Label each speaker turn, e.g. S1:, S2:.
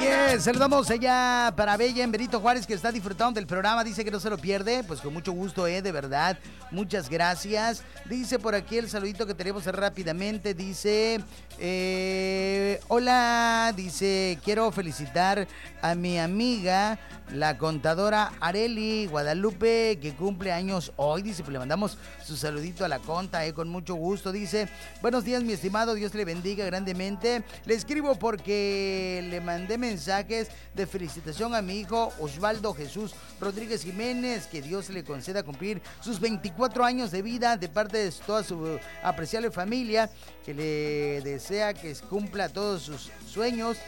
S1: Oye, saludamos allá para Bella en Benito Juárez, que está disfrutando del programa. Dice que no se lo pierde. Pues con mucho gusto, de verdad. Muchas gracias. Dice por aquí el saludito que tenemos rápidamente. Dice, hola, dice, quiero felicitar a mi amiga, la contadora Areli Guadalupe, que cumple años hoy. Dice, pues le mandamos su saludito a la conta, con mucho gusto. Dice, buenos días, mi estimado, Dios le bendiga grandemente. Le escribo porque le mandé mensajes de felicitación a mi hijo Osvaldo Jesús Rodríguez Jiménez, que Dios le conceda cumplir sus 24 años de vida de parte de toda su apreciable familia, que le desea que cumpla todos sus sueños